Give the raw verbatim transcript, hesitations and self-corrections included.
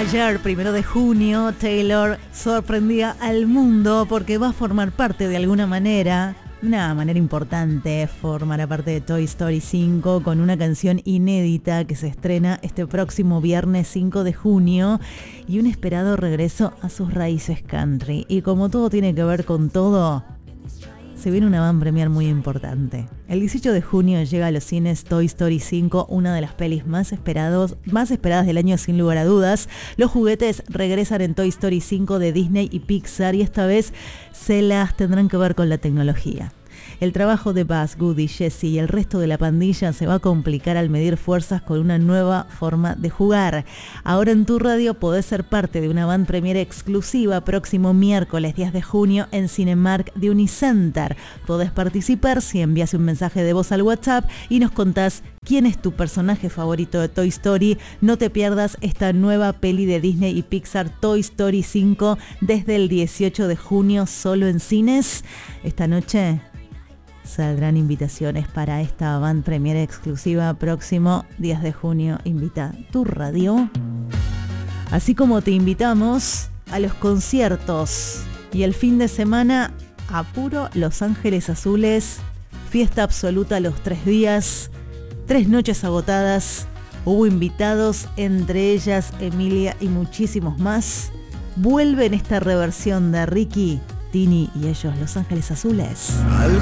Ayer, primero de junio, Taylor sorprendía al mundo porque va a formar parte de alguna manera, una manera importante, formará parte de Toy Story cinco con una canción inédita que se estrena este próximo viernes cinco de junio y un esperado regreso a sus raíces country. Y como todo tiene que ver con todo, se viene una van premier muy importante. El dieciocho de junio llega a los cines Toy Story cinco, una de las pelis más esperados, más esperadas del año sin lugar a dudas. Los juguetes regresan en Toy Story cinco de Disney y Pixar y esta vez se las tendrán que ver con la tecnología. El trabajo de Buzz, Woody, Jessie y el resto de la pandilla se va a complicar al medir fuerzas con una nueva forma de jugar. Ahora en tu radio podés ser parte de una van premiere exclusiva próximo miércoles diez de junio en Cinemark de Unicenter. Podés participar si envías un mensaje de voz al WhatsApp y nos contás quién es tu personaje favorito de Toy Story. No te pierdas esta nueva peli de Disney y Pixar, Toy Story cinco, desde el dieciocho de junio solo en cines. Esta noche saldrán invitaciones para esta van premiere exclusiva próximo diez de junio. Invita tu radio. Así como te invitamos a los conciertos y el fin de semana a puro Los Ángeles Azules. Fiesta absoluta los tres días, tres noches agotadas. Hubo invitados, entre ellas Emilia y muchísimos más. Vuelve en esta reversión de Ricky, Tini y ellos, Los Ángeles Azules.